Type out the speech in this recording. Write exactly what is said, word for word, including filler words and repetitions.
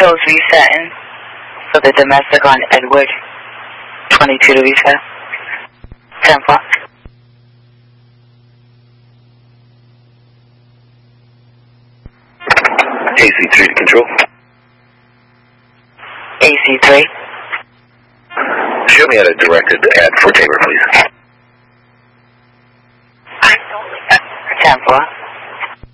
shows resetting for the domestic on Edward. twenty-two to reset. ten o'clock. A C three to control. A C three. Show me how to direct ad for Tabor, please.